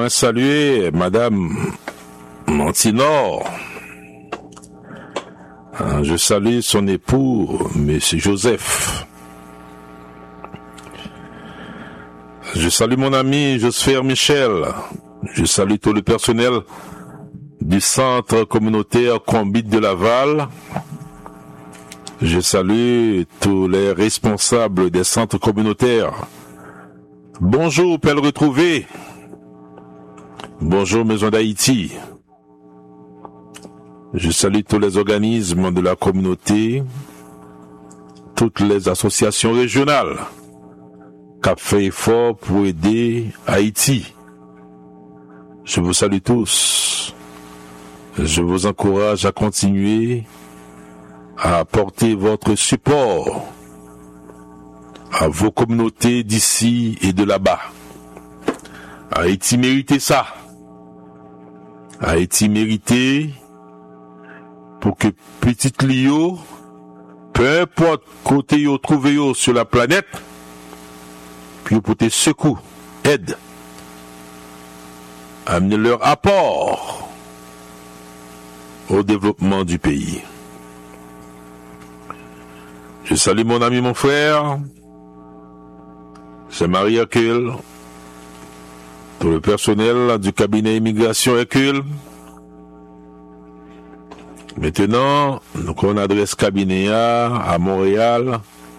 J'aimerais saluer Madame Montinor. Je salue son époux, Monsieur Joseph. Je salue mon ami Joseph Michel. Je salue tout le personnel du centre communautaire Combit de Laval. Je salue tous les responsables des centres communautaires. Bonjour, Pelle Retrouvée. Bonjour, Maison d'Haïti. Je salue tous les organismes de la communauté, toutes les associations régionales qui ont fait effort pour aider Haïti. Je vous salue tous. Je vous encourage à continuer à apporter votre support à vos communautés d'ici et de là-bas. Haïti mérite ça. Haïti mérite pour que petite Lio, peu importe côté yo trouve yo sur la planète, puis pour te secours, aide, amener leur apport au développement du pays. Je salue mon ami, mon frère, c'est Marie Hercule, tout le personnel du cabinet immigration Hercule. Maintenant, on adresse cabinet à Montréal,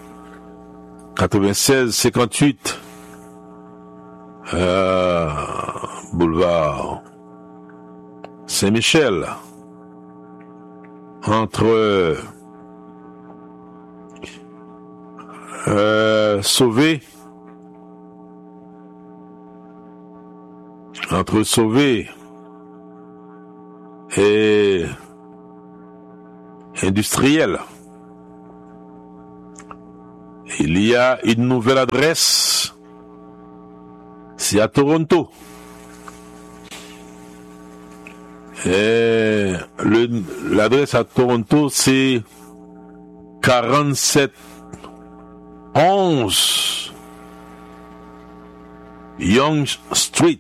96 58 boulevard Saint-Michel, entre Sauvé et Industriel. Il y a une nouvelle adresse, c'est à Toronto. Et l'adresse à Toronto, c'est 4711 Young Street.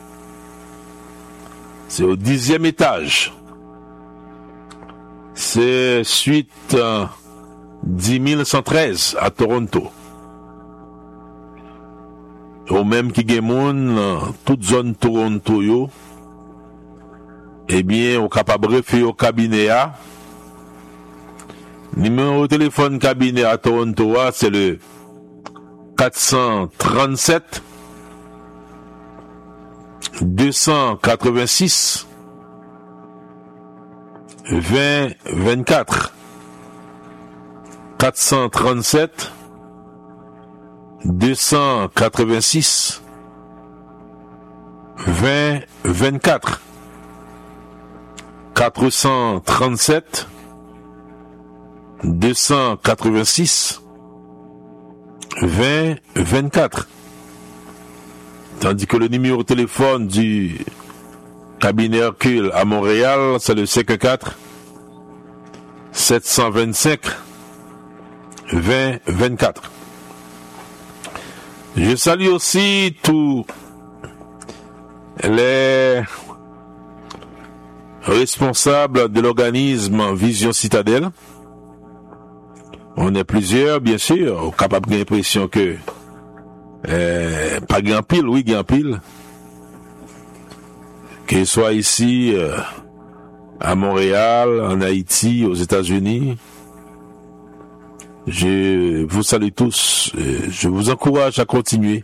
C'est au 10e étage. C'est suite 10113 à Toronto. Au même qui gagne toute zone Toronto yo, eh bien, au capable de faire au cabinet A. Numéro de téléphone cabinet à Toronto A, c'est le 437 286 2024. 437 286 2024. 437 286 2024. Tandis que le numéro de téléphone du cabinet Hercule à Montréal, c'est le 54 725 2024. Je salue aussi tous les responsables de l'organisme Vision Citadelle. On est plusieurs, bien sûr, capables de l'impression que pas grand pile, oui, grand pile. Qu'il soit ici, à Montréal, en Haïti, aux États-Unis. Je vous salue tous. Je vous encourage à continuer.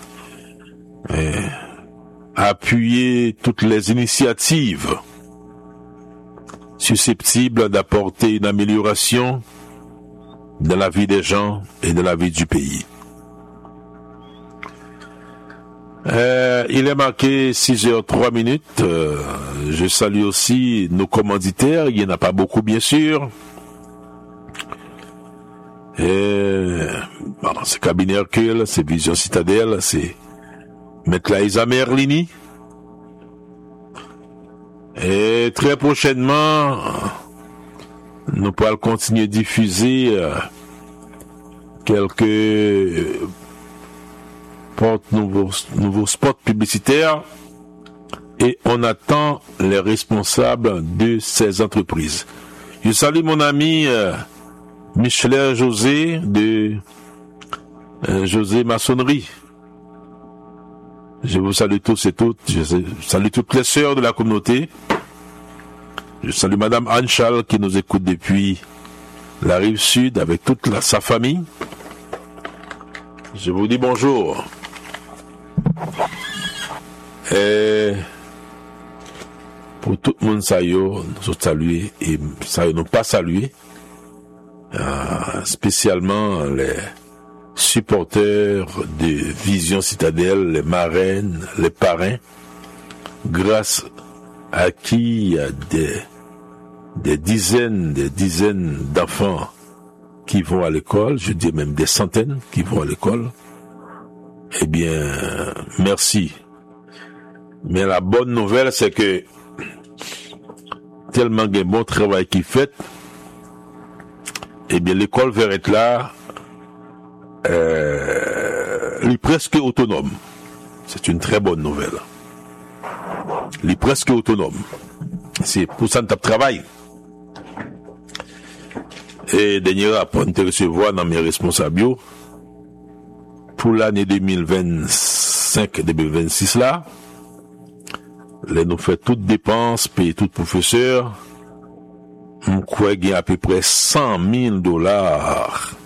À appuyer toutes les initiatives susceptibles d'apporter une amélioration dans la vie des gens et dans la vie du pays. Il est marqué 6h03. Je salue aussi nos commanditaires. Il n'y en a pas beaucoup, bien sûr. C'est Cabinet Hercule, c'est Vision Citadelle, c'est Maître Laïsa Merlini. Et très prochainement, nous pourrons continuer à diffuser quelques nouveaux spots publicitaires et on attend les responsables de ces entreprises. Je salue mon ami Michelet José de José Maçonnerie. Je vous salue tous et toutes. Je salue toutes les sœurs de la communauté. Je salue Madame Anne Charles qui nous écoute depuis la rive sud avec toute sa famille. Je vous dis bonjour. Et pour tout le monde, ça y est, nous saluer et ça y est, nous pas saluer. Spécialement les supporters de Vision Citadelle, les marraines, les parrains, grâce à qui il y a des dizaines d'enfants qui vont à l'école, je dis même des centaines qui vont à l'école. Eh bien, merci. Mais la bonne nouvelle, c'est que tellement il y a un bon travail qui est fait, eh bien, l'école Verrette là, elle est presque autonome. C'est une très bonne nouvelle. Elle est presque autonome. C'est pour ça que tu travailles. Et dernier rapport, nous te recevoir dans mes responsables pour l'année 2025-2026 là. Là, nous faisons toutes dépenses, payer tout professeur. On croit qu'il y a à peu près $100,000.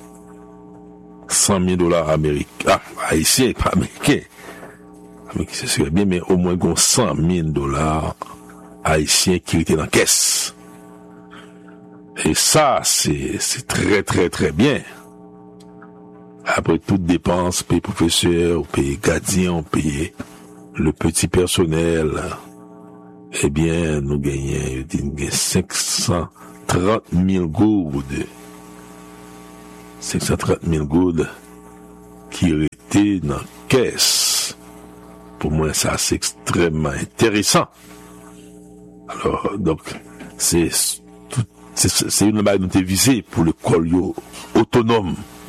$100,000 américains. Ah, haïtiens, pas américains. Américains, c'est bien, mais au moins, $100,000 haïtiens qui étaient dans la caisse. Et ça, c'est très, très, très bien. Après toutes dépenses, payer professeur, payer gardien, payer le petit personnel, eh bien, nous gagnons 530,000 gourdes. 530,000 gourdes qui étaient dans la caisse. Pour moi, ça, c'est extrêmement intéressant. Alors, donc, c'est une balle de visée pour le colio autonome.